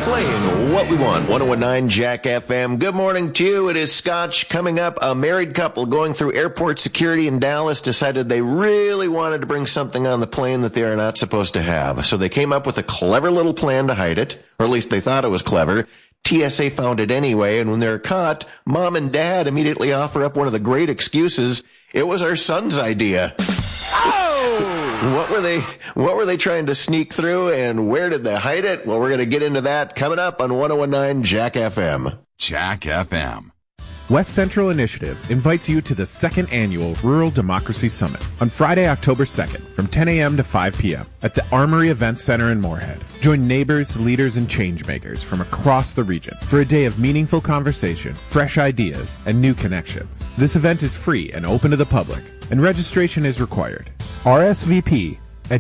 Playing what we want. 101.9 Jack FM. Good morning to you. It is Scotch. Coming up, a married couple going through airport security in Dallas decided they really wanted to bring something on the plane that they are not supposed to have. So they came up with a clever little plan to hide it, or at least they thought it was clever. TSA found it anyway, and when they're caught, mom and dad immediately offer up one of the great excuses. It was our son's idea. What were they trying to sneak through, and where did they hide it? Well, we're going to get into that coming up on 101.9 Jack FM. Jack FM. West Central Initiative invites you to the second annual Rural Democracy Summit on Friday, October 2nd from 10 a.m. to 5 p.m. at the Armory Event Center in Moorhead. Join neighbors, leaders, and changemakers from across the region for a day of meaningful conversation, fresh ideas, and new connections. This event is free and open to the public, and registration is required. RSVP at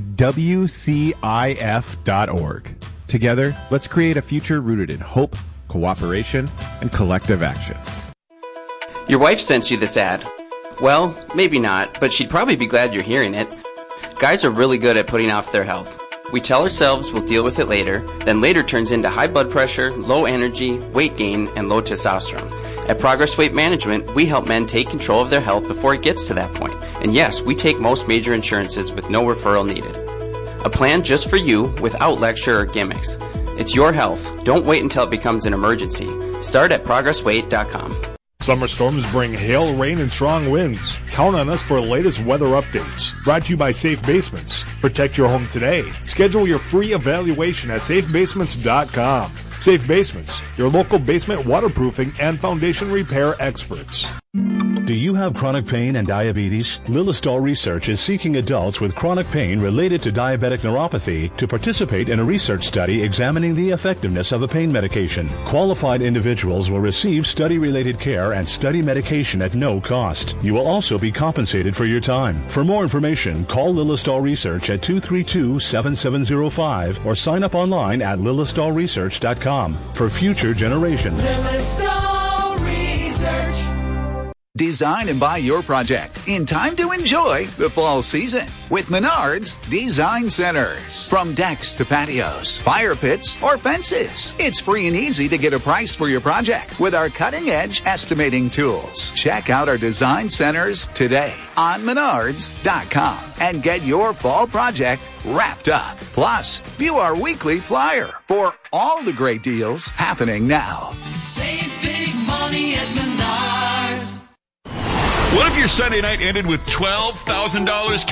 WCIF.org. Together, let's create a future rooted in hope, cooperation, and collective action. Your wife sent you this ad. Well, maybe not, but she'd probably be glad you're hearing it. Guys are really good at putting off their health. We tell ourselves we'll deal with it later, then later turns into high blood pressure, low energy, weight gain, and low testosterone. At Progress Weight Management, we help men take control of their health before it gets to that point. And yes, we take most major insurances with no referral needed. A plan just for you without lecture or gimmicks. It's your health. Don't wait until it becomes an emergency. Start at progressweight.com. Summer storms bring hail, rain, and strong winds. Count on us for the latest weather updates. Brought to you by Safe Basements. Protect your home today. Schedule your free evaluation at safebasements.com. Safe Basements, your local basement waterproofing and foundation repair experts. Do you have chronic pain and diabetes? Lilistol Research is seeking adults with chronic pain related to diabetic neuropathy to participate in a research study examining the effectiveness of a pain medication. Qualified individuals will receive study-related care and study medication at no cost. You will also be compensated for your time. For more information, call Lilistol Research at 232-7705 or sign up online at lilistolresearch.com for future generations. Lilistol Research. Design and buy your project in time to enjoy the fall season with Menards Design Centers. From decks to patios, fire pits, or fences, it's free and easy to get a price for your project with our cutting-edge estimating tools. Check out our design centers today on Menards.com and get your fall project wrapped up. Plus, view our weekly flyer for all the great deals happening now. Save big money at Menards. What if your Sunday night ended with $12,000